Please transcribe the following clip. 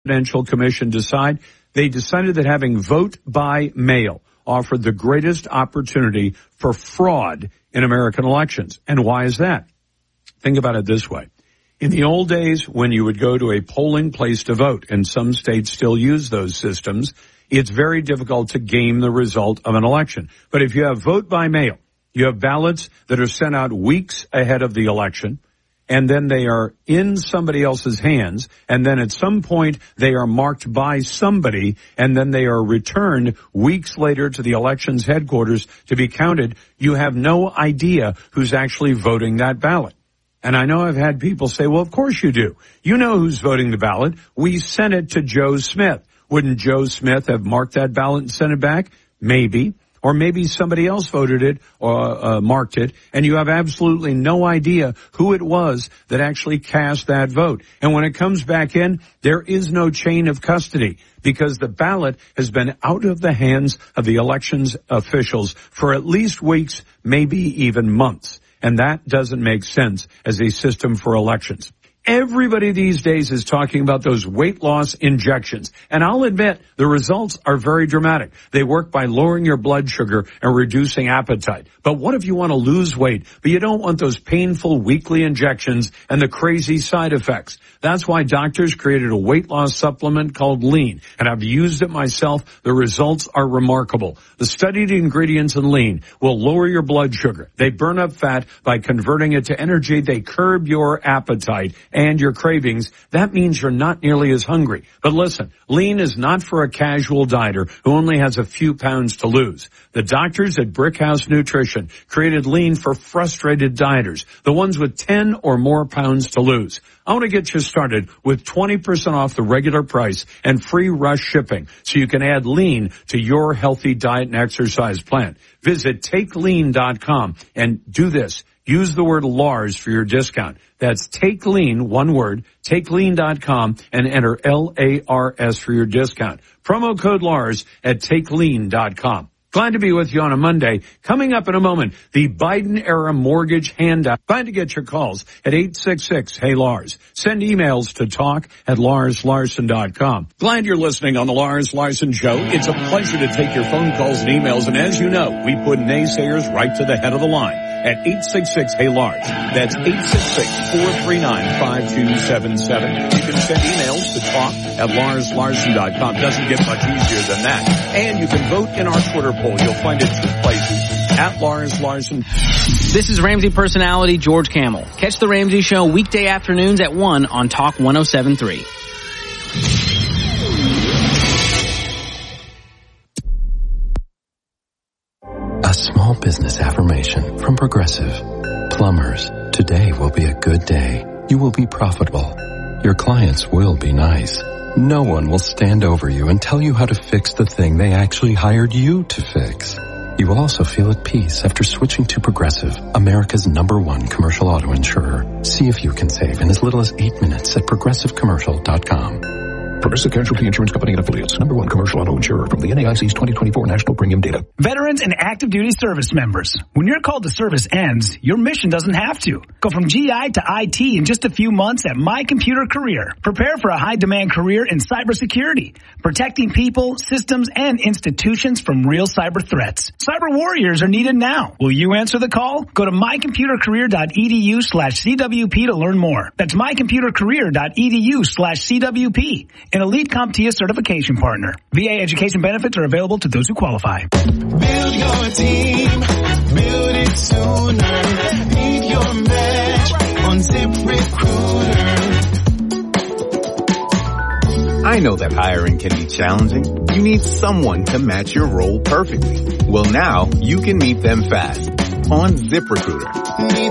Presidential Commission decide? They decided that having vote by mail offered the greatest opportunity for fraud in American elections. And why is that? Think about it this way. In the old days, when you would go to a polling place to vote, and some states still use those systems, it's very difficult to game the result of an election. But if you have vote by mail, you have ballots that are sent out weeks ahead of the election, and then they are in somebody else's hands, and then at some point they are marked by somebody, and then they are returned weeks later to the elections headquarters to be counted. You have no idea who's actually voting that ballot. And I know I've had people say, well, of course you do. You know who's voting the ballot. We sent it to Joe Smith. Wouldn't Joe Smith have marked that ballot and sent it back? Maybe. Or maybe somebody else voted it or marked it, and you have absolutely no idea who it was that actually cast that vote. And when it comes back in, there is no chain of custody because the ballot has been out of the hands of the elections officials for at least weeks, maybe even months. And that doesn't make sense as a system for elections. Everybody these days is talking about those weight loss injections. And I'll admit, the results are very dramatic. They work by lowering your blood sugar and reducing appetite. But what if you want to lose weight, but you don't want those painful weekly injections and the crazy side effects? That's why doctors created a weight loss supplement called Lean. And I've used it myself. The results are remarkable. The studied ingredients in Lean will lower your blood sugar. They burn up fat by converting it to energy. They curb your appetite and your cravings. That means you're not nearly as hungry. But listen, Lean is not for a casual dieter who only has a few pounds to lose. The doctors at Brickhouse Nutrition created Lean for frustrated dieters, the ones with 10 or more pounds to lose. I want to get you started with 20% off the regular price and free rush shipping so you can add Lean to your healthy diet and exercise plan. Visit TakeLean.com and do this. Use the word Lars for your discount. That's Take Lean, one word, TakeLean.com, and enter LARS for your discount. Promo code Lars at TakeLean.com. Glad to be with you on a Monday. Coming up in a moment, the Biden-era mortgage handout. Glad to get your calls at 866-HEY-LARS. Send emails to talk@LarsLarson.com. Glad you're listening on the Lars Larson Show. It's a pleasure to take your phone calls and emails. And as you know, we put naysayers right to the head of the line at 866-HEY-LARS. That's 866-439-5277. You can send emails to talk@LarsLarson.com. Doesn't get much easier than that. And you can vote in our Twitter poll. You'll find it two places. At Lars Larson. This is Ramsey personality George Camel. Catch the Ramsey Show weekday afternoons at 1 on Talk 107.3. A small business affirmation from Progressive. Plumbers, today will be a good day. You will be profitable. Your clients will be nice. No one will stand over you and tell you how to fix the thing they actually hired you to fix. You will also feel at peace after switching to Progressive, America's #1 commercial auto insurer. See if you can save in as little as 8 minutes at progressivecommercial.com. Progressive Casualty Insurance Company and Affiliates. #1 commercial auto insurer from the NAIC's 2024 National Premium Data. Veterans and active duty service members. When your call to service ends, your mission doesn't have to. Go from GI to IT in just a few months at My Computer Career. Prepare for a high-demand career in cybersecurity, protecting people, systems, and institutions from real cyber threats. Cyber warriors are needed now. Will you answer the call? Go to mycomputercareer.edu/CWP to learn more. That's mycomputercareer.edu/CWP. An elite CompTIA certification partner. VA education benefits are available to those who qualify. Build your team, build it sooner. Leave your match on ZipRecruiter. I know that hiring can be challenging. You need someone to match your role perfectly. Well, now you can meet them fast on ZipRecruiter.